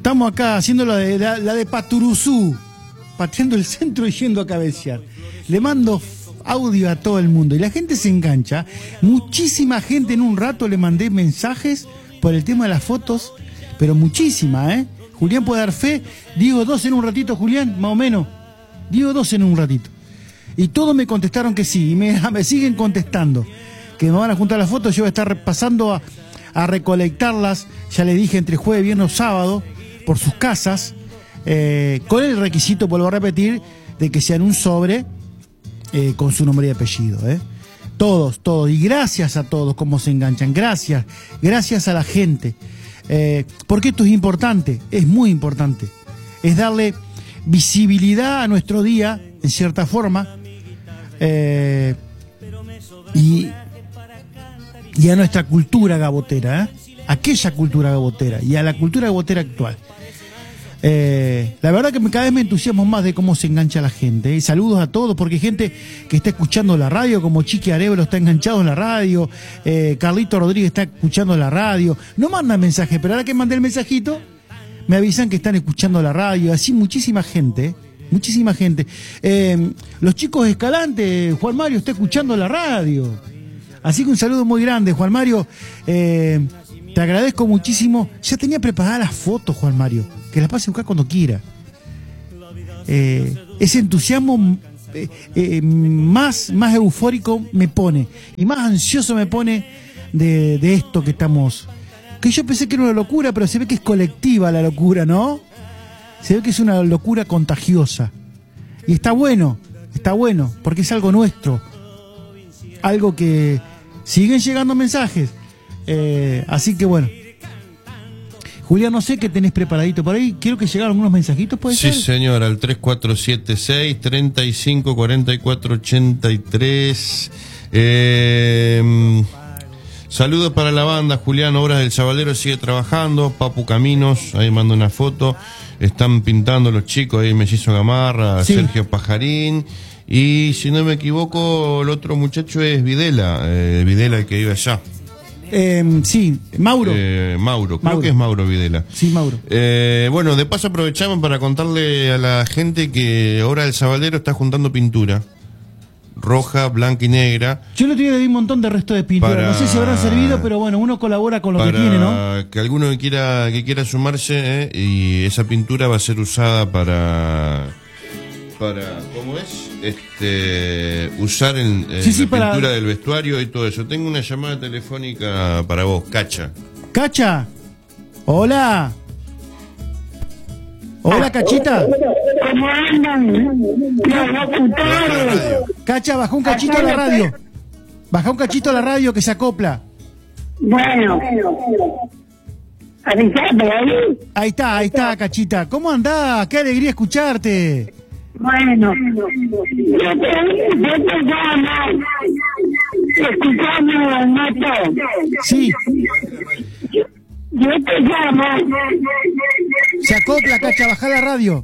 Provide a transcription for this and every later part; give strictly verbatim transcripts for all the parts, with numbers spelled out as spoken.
Estamos acá haciendo la de, la, la de Paturuzú, pateando el centro y yendo a cabecear. Le mando audio a todo el mundo y la gente se engancha. Muchísima gente, en un rato le mandé mensajes por el tema de las fotos, pero muchísima, ¿eh? Julián puede dar fe. Digo dos en un ratito, Julián, más o menos. Digo dos en un ratito. Y todos me contestaron que sí, y me, me siguen contestando. Que me van a juntar las fotos, yo voy a estar pasando a, a recolectarlas, ya les dije, entre jueves, viernes o sábado, por sus casas, eh, con el requisito, vuelvo a repetir, de que sean un sobre eh, con su nombre y apellido. ¿eh? Todos, todos, y gracias a todos como se enganchan, gracias, gracias a la gente. Eh, porque esto es importante, es muy importante. Es darle visibilidad a nuestro día, en cierta forma, eh, y, y a nuestra cultura gabotera, ¿eh? Aquella cultura gabotera y a la cultura gabotera actual. Eh, la verdad que cada vez me entusiasmo más de cómo se engancha la gente. ¿eh? Saludos a todos, porque hay gente que está escuchando la radio, como Chiqui Arebro está enganchado en la radio, eh, Carlito Rodríguez está escuchando la radio. No mandan mensaje, pero ahora que mandé el mensajito, me avisan que están escuchando la radio. Así muchísima gente, ¿eh? muchísima gente. Eh, los chicos de Escalante, Juan Mario está escuchando la radio. Así que un saludo muy grande, Juan Mario. Eh, te agradezco muchísimo. Ya tenía preparadas las fotos, Juan Mario. Que las pase a buscar cuando quiera. Eh, ese entusiasmo eh, eh, más, más eufórico me pone. Y más ansioso me pone de, de esto que estamos... Que yo pensé que era una locura, pero se ve que es colectiva la locura, ¿no? Se ve que es una locura contagiosa. Y está bueno, está bueno, porque es algo nuestro. Algo que... Siguen llegando mensajes. Eh, así que bueno. Julián, no sé qué tenés preparadito por ahí. Quiero que llegaran algunos mensajitos, ¿puede sí, ser? Sí, señor, al tres cuatro siete seis, tres cinco, cuatro cuatro ocho tres. Eh, saludos para la banda. Julián Obras del Sabalero sigue trabajando. Papu Caminos, ahí mando una foto. Están pintando los chicos ahí, Mellizo Gamarra, sí. Sergio Pajarín. Y si no me equivoco, el otro muchacho es Videla, eh, Videla el que vive allá. Eh, sí, Mauro. Eh, Mauro, creo Mauro. que es Mauro Videla. Sí, Mauro. Eh, bueno, de paso aprovechamos para contarle a la gente que ahora el Sabalero está juntando pintura. Roja, blanca y negra. Yo le tuve un montón de resto de pintura. Para... No sé si habrán servido, pero bueno, uno colabora con lo para que tiene, ¿no? que alguno que quiera, que quiera sumarse, eh, y esa pintura va a ser usada para... para ¿cómo es? Este usar en, en sí, sí, la para... pintura del vestuario y todo eso. Tengo una llamada telefónica para vos, Cacha. Cacha, hola. Hola, Cachita. ¿Cómo andan los locutores? Cacha, baja un cachito a la radio. Baja un cachito a la radio que se acopla. Bueno, avisame ahí. Ahí está, ahí está, Cachita. ¿Cómo andás? Qué alegría escucharte. Bueno, yo te, yo te llamo, escuchame, Nato. Sí. Yo, yo te llamo. Se acopla, Cacha, baja la radio.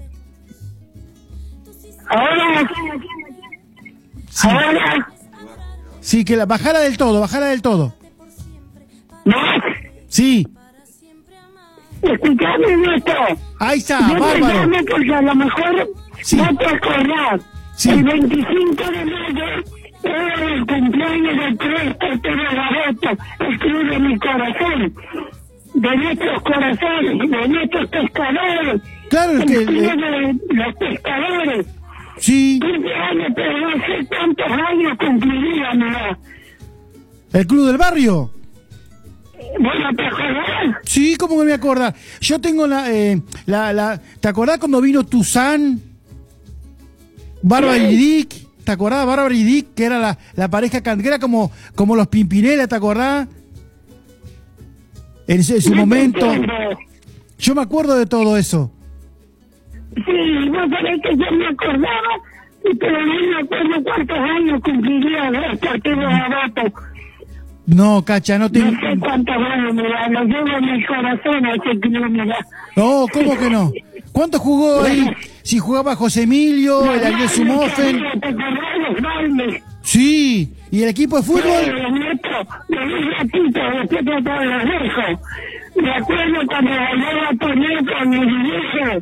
Ahora, Sí. ahora, Sí, que la bajala del todo, bajala del todo. más, Sí. escuchame, Nato. Ahí está, Yo te bárbaro. llamo porque a lo mejor Sí. no te acordás. Sí. El veinticinco de mayo era el cumpleaños de tres porteros Garoto, escribe mi corazón, de nuestros corazones, de nuestros pescadores, Claro, es que... el club eh, de los pescadores. sí, quince años, pero no sé cuántos años cumpliría, ¿no? el Club del Barrio. Bueno, ¿te acordás? Sí, ¿cómo que me acuerda? Yo tengo la, eh, la, la... ¿Te acordás cuando vino Tuzán? Bárbara y Dick. ¿Te acordás? Bárbara y Dick, que era la, la pareja can- que era como, como los Pimpinela, ¿te acordás? En, ese- en su No te momento. entiendo. Yo me acuerdo de todo eso. Sí, vos sabés que yo me acordaba, pero no me acuerdo cuántos años cumpliría los porteros Garoto. No, Cacha, no te... No sé cuántos años, mira, lo llevo en el corazón a ese club, mira. No, ¿cómo que no? ¿Cuánto jugó ahí? Si jugaba José Emilio, el Ariel Sumofen. ¿Te acordás los bailes? Sí, ¿y el equipo de Sí, fútbol? los nietos, de un ratito, después de todo lo dejo. Me acuerdo cuando bailaba Toné con mi viejo.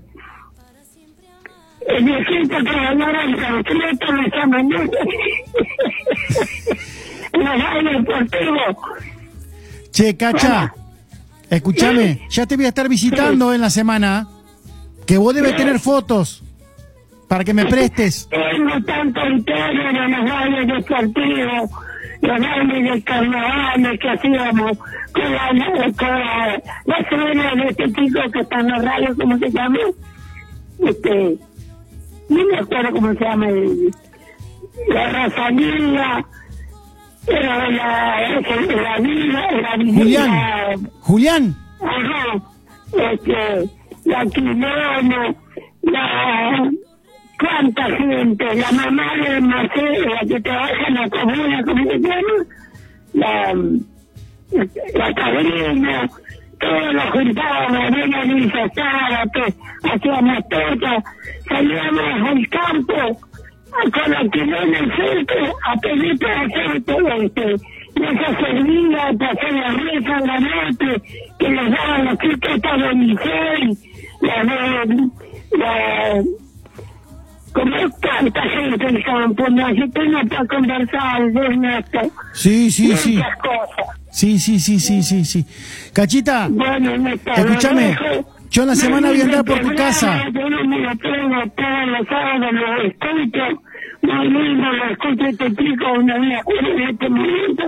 El viejito que bailaba el concreto de esa manera. En los bailes deportivos. Che, Cacha, escúchame, ya te voy a estar visitando en la semana, que vos debes tener fotos para que me prestes. Tengo tanto historia de los bailes deportivos, los bailes de carnavales que hacíamos con la, con la, la suena de este chico que está en la radio, ¿cómo se llama? Este, no me acuerdo cómo se llama, el, la Rosalía, era la, la, la vida, la vida. Julián, Julián. Ajá, este, la Quilona, la... ¿Cuánta gente? La mamá de Marcelo, la que trabaja en la comuna, ¿cómo se llama? La, la cabrina, todos los juntábamos, Morena Luisa Zárate, hacíamos tortas, salíamos al campo con la quilona enfrente a pedir para hacer este, esa servida para hacer la reza en la noche, que les daban las cripetas de Nicel, la de... la como tanta gente en el campo, no se tiene para conversar, Ernesto. Sí, sí, muchas sí. Cosas. Sí, sí, sí, sí, sí, sí. Cachita, bueno, Ernesto, escúchame, yo en la semana voy a andar por tu casa. Yo no me lo tengo todos los sábados, lo escucho, muy lindo, lo escucho este chico, una vez en este momento.